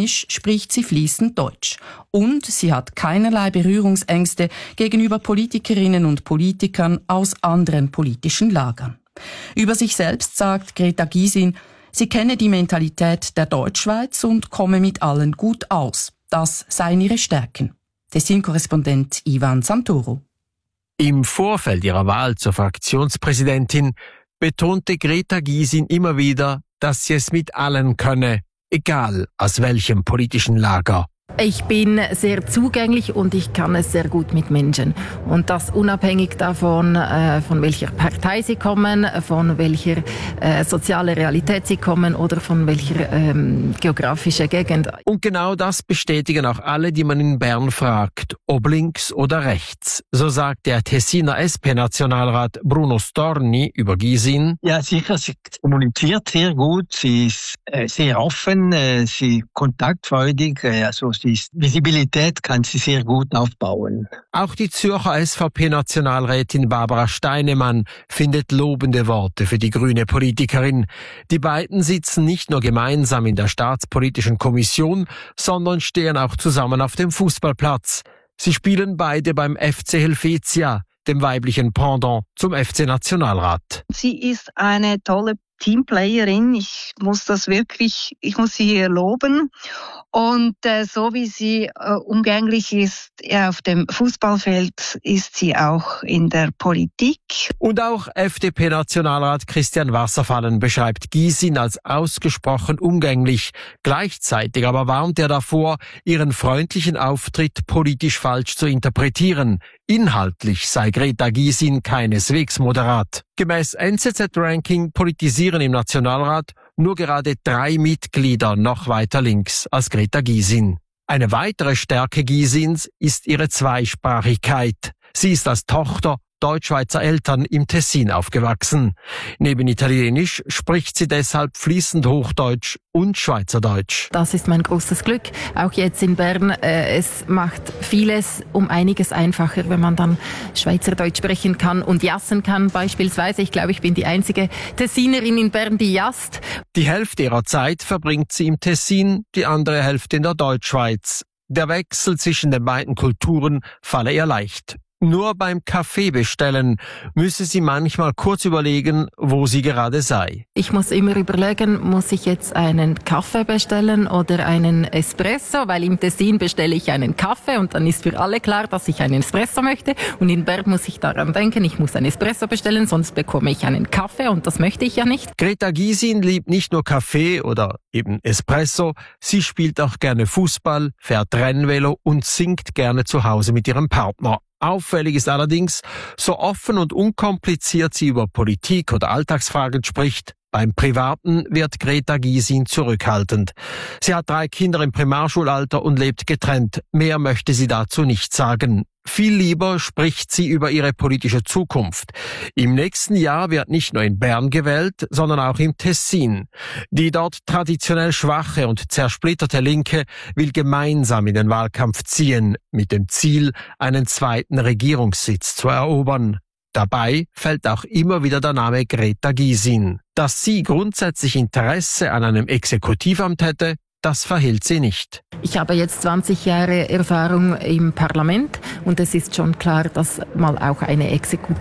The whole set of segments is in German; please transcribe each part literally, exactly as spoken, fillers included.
Italienisch spricht sie fließend Deutsch. Und sie hat keinerlei Berührungsängste gegenüber Politikerinnen und Politikern aus anderen politischen Lagern. Über sich selbst sagt Greta Gysin, sie kenne die Mentalität der Deutschschweiz und komme mit allen gut aus. Das seien ihre Stärken. Tessin-Korrespondent Ivan Santoro. Im Vorfeld ihrer Wahl zur Fraktionspräsidentin betonte Greta Gysin immer wieder, dass sie es mit allen könne, egal aus welchem politischen Lager. Ich bin sehr zugänglich und ich kann es sehr gut mit Menschen. Und das unabhängig davon, äh, von welcher Partei sie kommen, von welcher äh, soziale Realität sie kommen oder von welcher ähm, geografischen Gegend. Und genau das bestätigen auch alle, die man in Bern fragt, ob links oder rechts. So sagt der Tessiner S P-Nationalrat Bruno Storni über Gysin. Ja, sicher, sie kommuniziert sehr gut, sie ist äh, sehr offen, äh, sie kontaktfreudig, äh, also die Visibilität kann sie sehr gut aufbauen. Auch die Zürcher S V P-Nationalrätin Barbara Steinemann findet lobende Worte für die grüne Politikerin. Die beiden sitzen nicht nur gemeinsam in der Staatspolitischen Kommission, sondern stehen auch zusammen auf dem Fußballplatz. Sie spielen beide beim F C Helvetia, dem weiblichen Pendant zum F C Nationalrat. Sie ist eine tolle Teamplayerin. Ich muss das wirklich, ich muss sie hier loben. Und äh, so wie sie äh, umgänglich ist ja, auf dem Fußballfeld, ist sie auch in der Politik. Und auch F D P-Nationalrat Christian Wasserfallen beschreibt Gysin als ausgesprochen umgänglich. Gleichzeitig aber warnt er davor, ihren freundlichen Auftritt politisch falsch zu interpretieren. Inhaltlich sei Greta Gysin keineswegs moderat. Gemäß N Z Z-Ranking politisieren im Nationalrat nur gerade drei Mitglieder noch weiter links als Greta Gysin. Eine weitere Stärke Gysins ist ihre Zweisprachigkeit. Sie ist als Tochter Deutschschweizer Eltern im Tessin aufgewachsen. Neben Italienisch spricht sie deshalb fließend Hochdeutsch und Schweizerdeutsch. Das ist mein großes Glück. Auch jetzt in Bern, äh, es macht vieles um einiges einfacher, wenn man dann Schweizerdeutsch sprechen kann und jassen kann beispielsweise. Ich glaube, ich bin die einzige Tessinerin in Bern, die jasst. Die Hälfte ihrer Zeit verbringt sie im Tessin, die andere Hälfte in der Deutschschweiz. Der Wechsel zwischen den beiden Kulturen falle ihr leicht. Nur beim Kaffee bestellen müsse sie manchmal kurz überlegen, wo sie gerade sei. Ich muss immer überlegen, muss ich jetzt einen Kaffee bestellen oder einen Espresso, weil im Tessin bestelle ich einen Kaffee und dann ist für alle klar, dass ich einen Espresso möchte. Und in Bern muss ich daran denken, ich muss einen Espresso bestellen, sonst bekomme ich einen Kaffee und das möchte ich ja nicht. Greta Gysin liebt nicht nur Kaffee oder eben Espresso, sie spielt auch gerne Fußball, fährt Rennvelo und singt gerne zu Hause mit ihrem Partner. Auffällig ist allerdings, so offen und unkompliziert sie über Politik oder Alltagsfragen spricht, beim Privaten wird Greta Gysin zurückhaltend. Sie hat drei Kinder im Primarschulalter und lebt getrennt. Mehr möchte sie dazu nicht sagen. Viel lieber spricht sie über ihre politische Zukunft. Im nächsten Jahr wird nicht nur in Bern gewählt, sondern auch im Tessin. Die dort traditionell schwache und zersplitterte Linke will gemeinsam in den Wahlkampf ziehen, mit dem Ziel, einen zweiten Regierungssitz zu erobern. Dabei fällt auch immer wieder der Name Greta Gysin. Dass sie grundsätzlich Interesse an einem Exekutivamt hätte, das verhehlt sie nicht. Ich habe jetzt zwanzig Jahre Erfahrung im Parlament und es ist schon klar, dass mal auch eine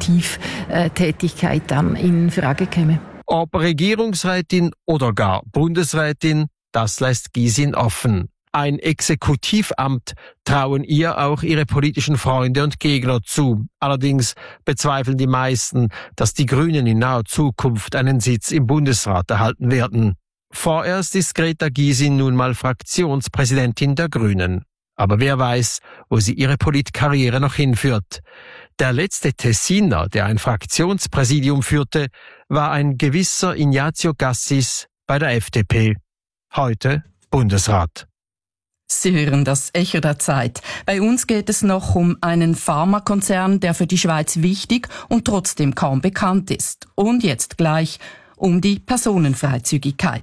Exekutivtätigkeit dann in Frage käme. Ob Regierungsrätin oder gar Bundesrätin, das lässt Gysin offen. Ein Exekutivamt trauen ihr auch ihre politischen Freunde und Gegner zu. Allerdings bezweifeln die meisten, dass die Grünen in naher Zukunft einen Sitz im Bundesrat erhalten werden. Vorerst ist Greta Gysin nun mal Fraktionspräsidentin der Grünen. Aber wer weiß, wo sie ihre Politkarriere noch hinführt. Der letzte Tessiner, der ein Fraktionspräsidium führte, war ein gewisser Ignazio Gassis bei der F D P. Heute Bundesrat. Sie hören das Echo der Zeit. Bei uns geht es noch um einen Pharmakonzern, der für die Schweiz wichtig und trotzdem kaum bekannt ist. Und jetzt gleich um die Personenfreizügigkeit.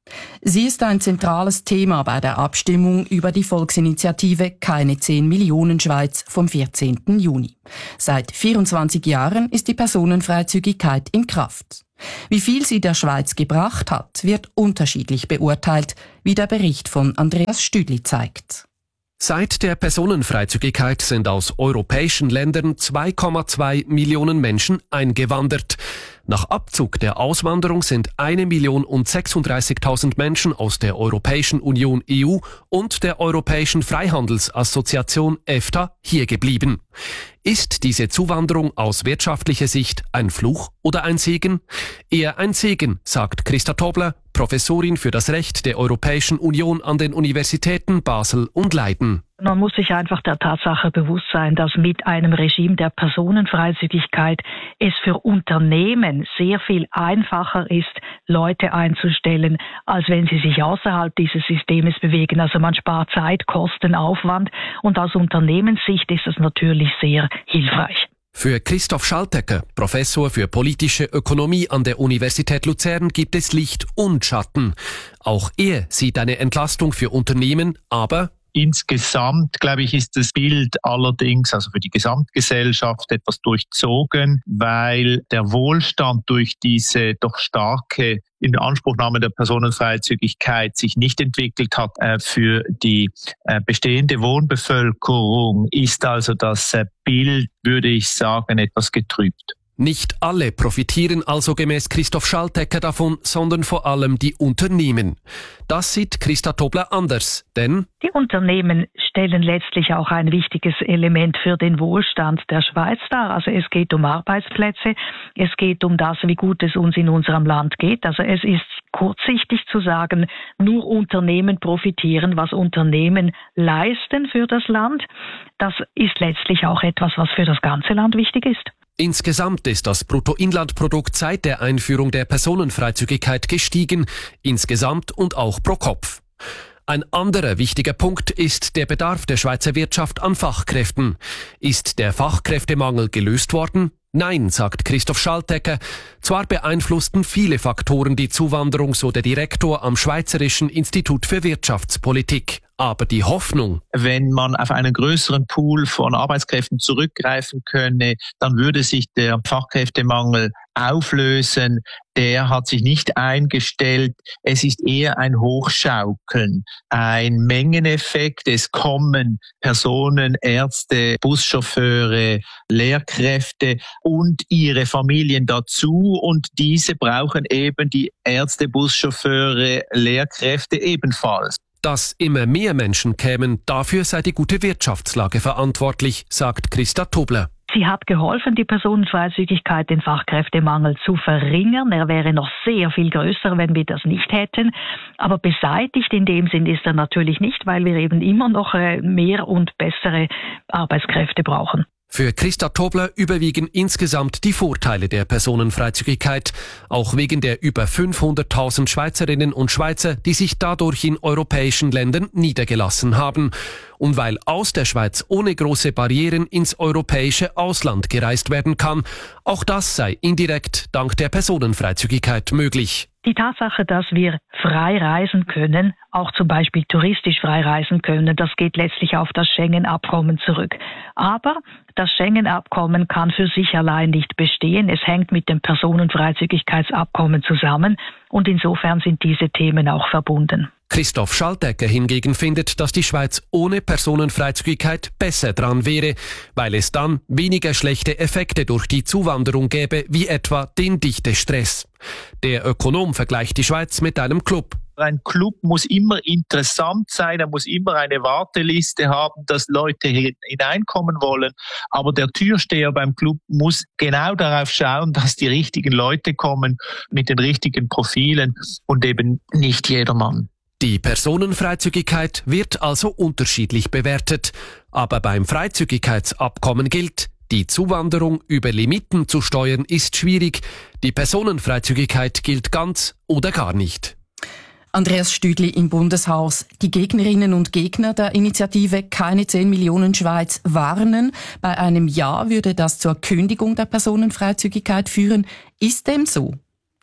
Sie ist ein zentrales Thema bei der Abstimmung über die Volksinitiative Keine zehn Millionen Schweiz vom vierzehnten Juni. Seit vierundzwanzig Jahren ist die Personenfreizügigkeit in Kraft. Wie viel sie der Schweiz gebracht hat, wird unterschiedlich beurteilt, wie der Bericht von Andreas Stüdli zeigt. Seit der Personenfreizügigkeit sind aus europäischen Ländern zwei Komma zwei Millionen Menschen eingewandert. Nach Abzug der Auswanderung sind eine Million und sechsunddreißigtausend Menschen aus der Europäischen Union E U und der Europäischen Freihandelsassoziation EFTA hier geblieben. Ist diese Zuwanderung aus wirtschaftlicher Sicht ein Fluch oder ein Segen? Eher ein Segen, sagt Christa Tobler, Professorin für das Recht der Europäischen Union an den Universitäten Basel und Leiden. Man muss sich einfach der Tatsache bewusst sein, dass mit einem Regime der Personenfreizügigkeit es für Unternehmen sehr viel einfacher ist, Leute einzustellen, als wenn sie sich außerhalb dieses Systems bewegen. Also man spart Zeit, Kosten, Aufwand und aus Unternehmenssicht ist es natürlich sehr hilfreich. Für Christoph Schaltegger, Professor für politische Ökonomie an der Universität Luzern, gibt es Licht und Schatten. Auch er sieht eine Entlastung für Unternehmen, aber insgesamt, glaube ich, ist das Bild allerdings, also für die Gesamtgesellschaft, etwas durchzogen, weil der Wohlstand durch diese doch starke Inanspruchnahme der Personenfreizügigkeit sich nicht entwickelt hat. Äh, für die äh, bestehende Wohnbevölkerung ist also das äh, Bild, würde ich sagen, etwas getrübt. Nicht alle profitieren also gemäß Christoph Schaltegger davon, sondern vor allem die Unternehmen. Das sieht Christa Tobler anders, denn die Unternehmen stellen letztlich auch ein wichtiges Element für den Wohlstand der Schweiz dar. Also es geht um Arbeitsplätze, es geht um das, wie gut es uns in unserem Land geht. Also es ist kurzsichtig zu sagen, nur Unternehmen profitieren, was Unternehmen leisten für das Land. Das ist letztlich auch etwas, was für das ganze Land wichtig ist. Insgesamt ist das Bruttoinlandprodukt seit der Einführung der Personenfreizügigkeit gestiegen, insgesamt und auch pro Kopf. Ein anderer wichtiger Punkt ist der Bedarf der Schweizer Wirtschaft an Fachkräften. Ist der Fachkräftemangel gelöst worden? Nein, sagt Christoph Schaltegger. Zwar beeinflussten viele Faktoren die Zuwanderung, so der Direktor am Schweizerischen Institut für Wirtschaftspolitik. Aber die Hoffnung, wenn man auf einen größeren Pool von Arbeitskräften zurückgreifen könne, dann würde sich der Fachkräftemangel auflösen. Der hat sich nicht eingestellt. Es ist eher ein Hochschaukeln, ein Mengeneffekt. Es kommen Personen, Ärzte, Buschauffeure, Lehrkräfte und ihre Familien dazu. Und diese brauchen eben die Ärzte, Buschauffeure, Lehrkräfte ebenfalls. Dass immer mehr Menschen kämen, dafür sei die gute Wirtschaftslage verantwortlich, sagt Christa Tobler. Sie hat geholfen, die Personenfreizügigkeit, den Fachkräftemangel zu verringern. Er wäre noch sehr viel größer, wenn wir das nicht hätten. Aber beseitigt in dem Sinn ist er natürlich nicht, weil wir eben immer noch mehr und bessere Arbeitskräfte brauchen. Für Christa Tobler überwiegen insgesamt die Vorteile der Personenfreizügigkeit, auch wegen der über fünfhunderttausend Schweizerinnen und Schweizer, die sich dadurch in europäischen Ländern niedergelassen haben. Und weil aus der Schweiz ohne große Barrieren ins europäische Ausland gereist werden kann, auch das sei indirekt dank der Personenfreizügigkeit möglich. Die Tatsache, dass wir frei reisen können, auch zum Beispiel touristisch frei reisen können, das geht letztlich auf das Schengen-Abkommen zurück. Aber das Schengen-Abkommen kann für sich allein nicht bestehen. Es hängt mit dem Personenfreizügigkeitsabkommen zusammen und insofern sind diese Themen auch verbunden. Christoph Schaltegger hingegen findet, dass die Schweiz ohne Personenfreizügigkeit besser dran wäre, weil es dann weniger schlechte Effekte durch die Zuwanderung gäbe, wie etwa den Dichtestress. Der Ökonom vergleicht die Schweiz mit einem Club. Ein Club muss immer interessant sein, er muss immer eine Warteliste haben, dass Leute hineinkommen wollen. Aber der Türsteher beim Club muss genau darauf schauen, dass die richtigen Leute kommen mit den richtigen Profilen und eben nicht jedermann. Die Personenfreizügigkeit wird also unterschiedlich bewertet. Aber beim Freizügigkeitsabkommen gilt, die Zuwanderung über Limiten zu steuern ist schwierig. Die Personenfreizügigkeit gilt ganz oder gar nicht. Andreas Stüdli im Bundeshaus. Die Gegnerinnen und Gegner der Initiative Keine zehn Millionen Schweiz warnen, bei einem Ja würde das zur Kündigung der Personenfreizügigkeit führen. Ist dem so?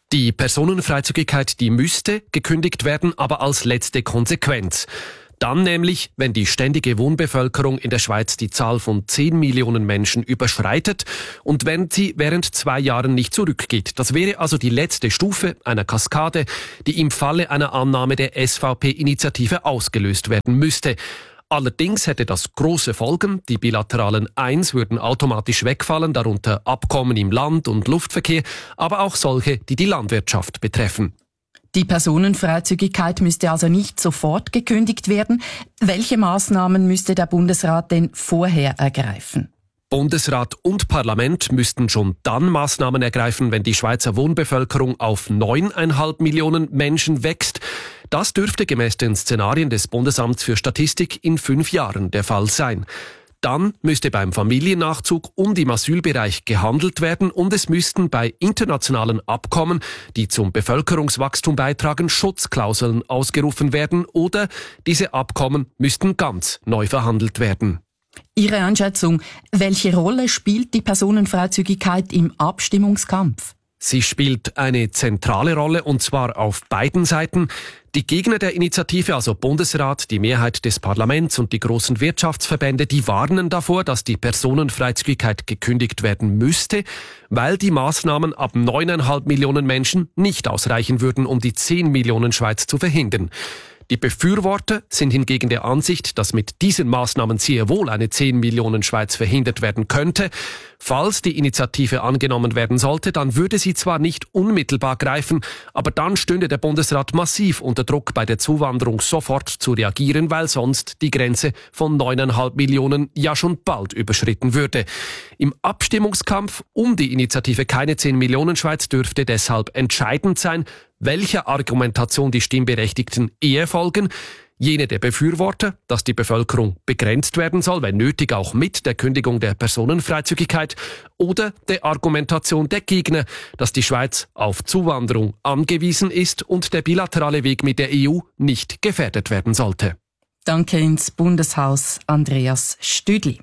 Die Personenfreizügigkeit, die müsste gekündigt werden, aber als letzte Konsequenz. Dann nämlich, wenn die ständige Wohnbevölkerung in der Schweiz die Zahl von zehn Millionen Menschen überschreitet und wenn sie während zwei Jahren nicht zurückgeht. Das wäre also die letzte Stufe einer Kaskade, die im Falle einer Annahme der S V P-Initiative ausgelöst werden müsste. Allerdings hätte das große Folgen. Die bilateralen Eins würden automatisch wegfallen, darunter Abkommen im Land- und Luftverkehr, aber auch solche, die die Landwirtschaft betreffen. Die Personenfreizügigkeit müsste also nicht sofort gekündigt werden. Welche Maßnahmen müsste der Bundesrat denn vorher ergreifen? Bundesrat und Parlament müssten schon dann Maßnahmen ergreifen, wenn die Schweizer Wohnbevölkerung auf neuneinhalb Millionen Menschen wächst. Das dürfte gemäß den Szenarien des Bundesamts für Statistik in fünf Jahren der Fall sein. Dann müsste beim Familiennachzug und im Asylbereich gehandelt werden und es müssten bei internationalen Abkommen, die zum Bevölkerungswachstum beitragen, Schutzklauseln ausgerufen werden oder diese Abkommen müssten ganz neu verhandelt werden. Ihre Einschätzung, welche Rolle spielt die Personenfreizügigkeit im Abstimmungskampf? Sie spielt eine zentrale Rolle und zwar auf beiden Seiten. Die Gegner der Initiative, also Bundesrat, die Mehrheit des Parlaments und die großen Wirtschaftsverbände, die warnen davor, dass die Personenfreizügigkeit gekündigt werden müsste, weil die Maßnahmen ab neuneinhalb Millionen Menschen nicht ausreichen würden, um die zehn Millionen Schweiz zu verhindern. Die Befürworter sind hingegen der Ansicht, dass mit diesen Maßnahmen sehr wohl eine zehn Millionen Schweiz verhindert werden könnte. Falls die Initiative angenommen werden sollte, dann würde sie zwar nicht unmittelbar greifen, aber dann stünde der Bundesrat massiv unter Druck, bei der Zuwanderung sofort zu reagieren, weil sonst die Grenze von neuneinhalb Millionen ja schon bald überschritten würde. Im Abstimmungskampf um die Initiative Keine zehn Millionen Schweiz dürfte deshalb entscheidend sein, welcher Argumentation die Stimmberechtigten eher folgen. Jene der Befürworter, dass die Bevölkerung begrenzt werden soll, wenn nötig auch mit der Kündigung der Personenfreizügigkeit, oder der Argumentation der Gegner, dass die Schweiz auf Zuwanderung angewiesen ist und der bilaterale Weg mit der E U nicht gefährdet werden sollte. Danke ins Bundeshaus, Andreas Stüdli.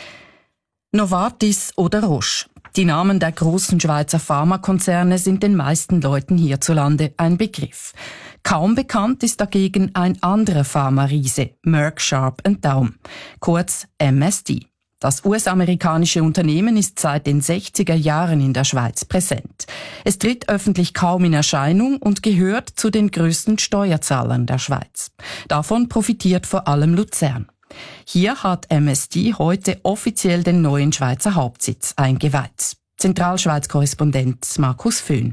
Novartis oder Roche. Die Namen der großen Schweizer Pharmakonzerne sind den meisten Leuten hierzulande ein Begriff. Kaum bekannt ist dagegen ein anderer Pharma-Riese, Merck Sharp and Dohme, kurz M S D. Das U S-amerikanische Unternehmen ist seit den sechziger Jahren in der Schweiz präsent. Es tritt öffentlich kaum in Erscheinung und gehört zu den größten Steuerzahlern der Schweiz. Davon profitiert vor allem Luzern. Hier hat M S D heute offiziell den neuen Schweizer Hauptsitz eingeweiht. Zentralschweiz-Korrespondent Markus Föhn.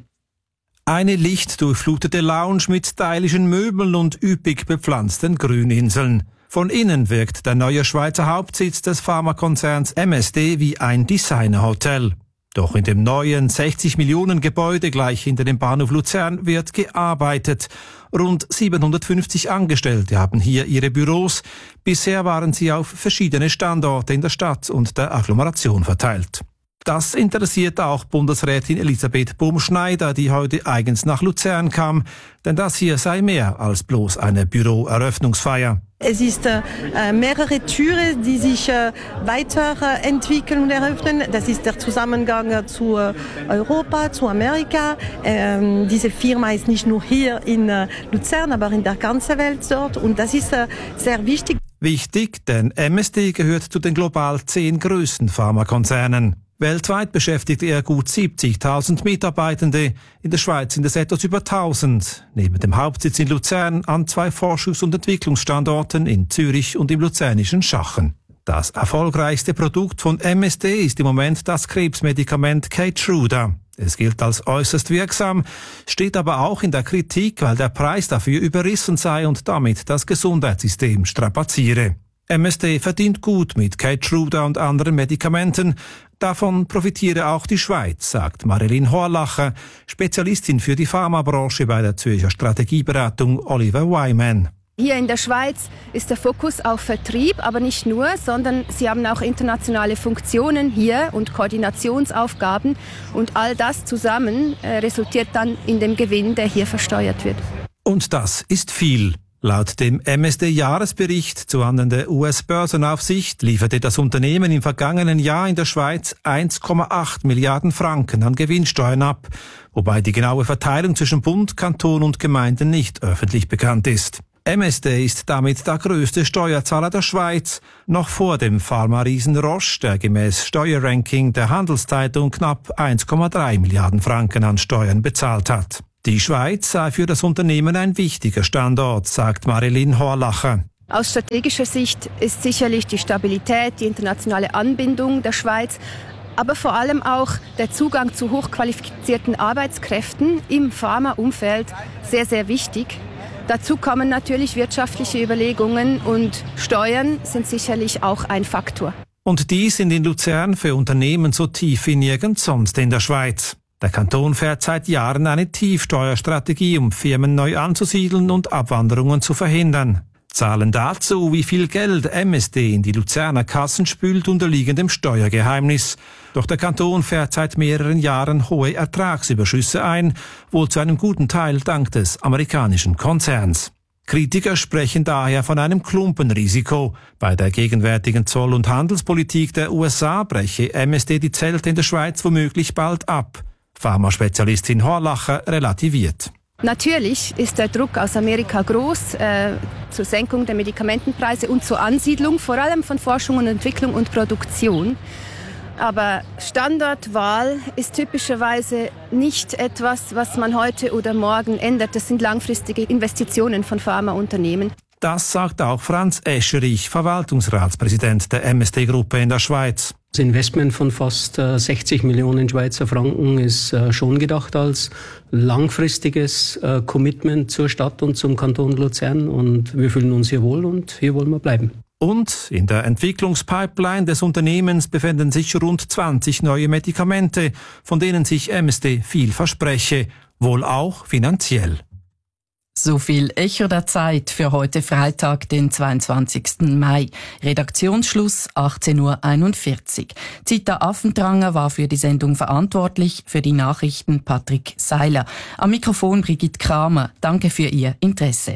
Eine lichtdurchflutete Lounge mit stylischen Möbeln und üppig bepflanzten Grüninseln. Von innen wirkt der neue Schweizer Hauptsitz des Pharmakonzerns M S D wie ein Designerhotel. Doch in dem neuen sechzig Millionen Gebäude gleich hinter dem Bahnhof Luzern wird gearbeitet. Rund siebenhundertfünfzig Angestellte haben hier ihre Büros. Bisher waren sie auf verschiedene Standorte in der Stadt und der Agglomeration verteilt. Das interessiert auch Bundesrätin Elisabeth Bumschneider, die heute eigens nach Luzern kam, denn das hier sei mehr als bloß eine Büroeröffnungsfeier. Es ist äh, mehrere Türen, die sich äh, weiterentwickeln und eröffnen. Das ist der Zusammengang zu äh, Europa, zu Amerika. Ähm, diese Firma ist nicht nur hier in äh, Luzern, aber in der ganzen Welt dort. Und das ist äh, sehr wichtig. Wichtig, denn M S D gehört zu den global zehn größten Pharmakonzernen. Weltweit beschäftigt er gut siebzigtausend Mitarbeitende. In der Schweiz sind es etwas über tausend. Neben dem Hauptsitz in Luzern an zwei Forschungs- und Entwicklungsstandorten in Zürich und im luzernischen Schachen. Das erfolgreichste Produkt von M S D ist im Moment das Krebsmedikament Keytruda. Es gilt als äußerst wirksam, steht aber auch in der Kritik, weil der Preis dafür überrissen sei und damit das Gesundheitssystem strapaziere. M S D verdient gut mit Keytruda und anderen Medikamenten. Davon profitiere auch die Schweiz, sagt Marilyn Horlacher, Spezialistin für die Pharmabranche bei der Zürcher Strategieberatung Oliver Wyman. Hier in der Schweiz ist der Fokus auf Vertrieb, aber nicht nur, sondern sie haben auch internationale Funktionen hier und Koordinationsaufgaben. Und all das zusammen äh, resultiert dann in dem Gewinn, der hier versteuert wird. Und das ist viel. Laut dem M S D-Jahresbericht zuhanden der U S-Börsenaufsicht lieferte das Unternehmen im vergangenen Jahr in der Schweiz eins Komma acht Milliarden Franken an Gewinnsteuern ab, wobei die genaue Verteilung zwischen Bund, Kanton und Gemeinden nicht öffentlich bekannt ist. M S D ist damit der größte Steuerzahler der Schweiz, noch vor dem Pharma-Riesen Roche, der gemäß Steuerranking der Handelszeitung knapp eins Komma drei Milliarden Franken an Steuern bezahlt hat. Die Schweiz sei für das Unternehmen ein wichtiger Standort, sagt Marilyn Horlacher. Aus strategischer Sicht ist sicherlich die Stabilität, die internationale Anbindung der Schweiz, aber vor allem auch der Zugang zu hochqualifizierten Arbeitskräften im Pharmaumfeld sehr, sehr wichtig. Dazu kommen natürlich wirtschaftliche Überlegungen und Steuern sind sicherlich auch ein Faktor. Und die sind in Luzern für Unternehmen so tief wie nirgends sonst in der Schweiz. Der Kanton fährt seit Jahren eine Tiefsteuerstrategie, um Firmen neu anzusiedeln und Abwanderungen zu verhindern. Zahlen dazu, wie viel Geld M S D in die Luzerner Kassen spült, unterliegen dem Steuergeheimnis. Doch der Kanton fährt seit mehreren Jahren hohe Ertragsüberschüsse ein, wohl zu einem guten Teil dank des amerikanischen Konzerns. Kritiker sprechen daher von einem Klumpenrisiko. Bei der gegenwärtigen Zoll- und Handelspolitik der U S A breche M S D die Zelte in der Schweiz womöglich bald ab. Pharmaspezialistin Horlacher relativiert. Natürlich ist der Druck aus Amerika groß äh, zur Senkung der Medikamentenpreise und zur Ansiedlung, vor allem von Forschung und Entwicklung und Produktion. Aber Standortwahl ist typischerweise nicht etwas, was man heute oder morgen ändert. Das sind langfristige Investitionen von Pharmaunternehmen. Das sagt auch Franz Escherich, Verwaltungsratspräsident der M S D-Gruppe in der Schweiz. Das Investment von fast äh, sechzig Millionen Schweizer Franken ist äh, schon gedacht als langfristiges äh, Commitment zur Stadt und zum Kanton Luzern. Und wir fühlen uns hier wohl und hier wollen wir bleiben. Und in der Entwicklungspipeline des Unternehmens befinden sich rund zwanzig neue Medikamente, von denen sich M S D viel verspreche, wohl auch finanziell. So viel Echo der Zeit für heute Freitag, den zweiundzwanzigsten Mai. Redaktionsschluss achtzehn Uhr einundvierzig. Zita Affentranger war für die Sendung verantwortlich, für die Nachrichten Patrick Seiler. Am Mikrofon Brigitte Kramer. Danke für Ihr Interesse.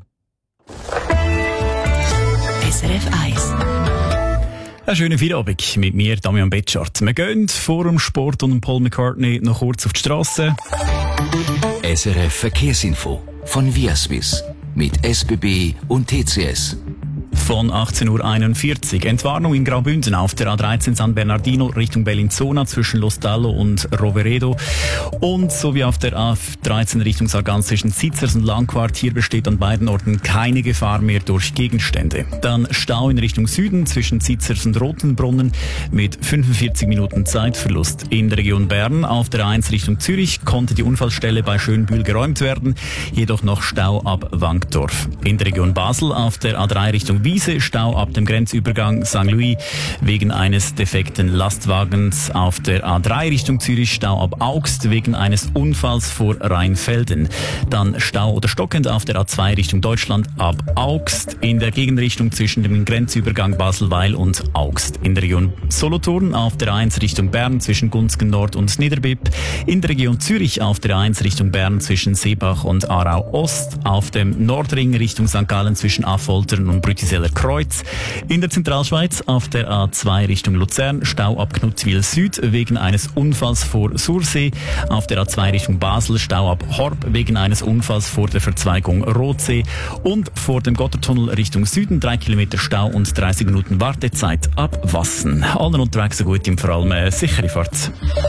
S R F eins. Einen schönen Feierabend mit mir, Damian Betschart. Wir gehen vor dem Sport und Paul McCartney noch kurz auf die Strasse. S R F Verkehrsinfo von Viaswiss mit S B B und T C S. Von achtzehn Uhr einundvierzig. Entwarnung in Graubünden auf der A dreizehn San Bernardino Richtung Bellinzona zwischen Lostallo und Roveredo. Und sowie auf der A dreizehn Richtung Sargans zwischen Zitzers und Langquart. Hier besteht an beiden Orten keine Gefahr mehr durch Gegenstände. Dann Stau in Richtung Süden zwischen Zitzers und Rotenbrunnen mit fünfundvierzig Minuten Zeitverlust. In der Region Bern auf der A eins Richtung Zürich konnte die Unfallstelle bei Schönbühl geräumt werden. Jedoch noch Stau ab Wankdorf. In der Region Basel auf der A drei Richtung Wiese, Stau ab dem Grenzübergang Sankt Louis wegen eines defekten Lastwagens. Auf der A drei Richtung Zürich, Stau ab Augst wegen eines Unfalls vor Rheinfelden. Dann Stau oder stockend auf der A zwei Richtung Deutschland ab Augst. In der Gegenrichtung zwischen dem Grenzübergang Baselweil und Augst. In der Region Solothurn auf der A eins Richtung Bern zwischen Gunzgen Nord und Niederbipp. In der Region Zürich auf der A eins Richtung Bern zwischen Seebach und Aarau Ost. Auf dem Nordring Richtung Sankt Gallen zwischen Affoltern und Brütiseller Kreuz. In der Zentralschweiz auf der A zwei Richtung Luzern, Stau ab Knutzwil Süd wegen eines Unfalls vor Sursee. Auf der A zwei Richtung Basel, Stau ab Horb wegen eines Unfalls vor der Verzweigung Rotsee. Und vor dem Gottertunnel Richtung Süden, drei Kilometer Stau und dreißig Minuten Wartezeit ab Wassen. Allen unterwegs so gut, im vor allem äh, sichere Fahrt.